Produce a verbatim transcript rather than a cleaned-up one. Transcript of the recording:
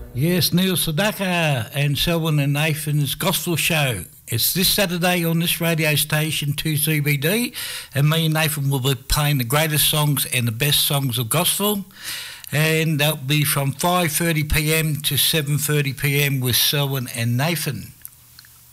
Yes, Neil Sedaka and Selwyn and Nathan's Gospel Show. It's this Saturday on this radio station, two C B D, and me and Nathan will be playing the greatest songs and the best songs of gospel. And that'll be from five thirty p m to seven thirty p m with Selwyn and Nathan.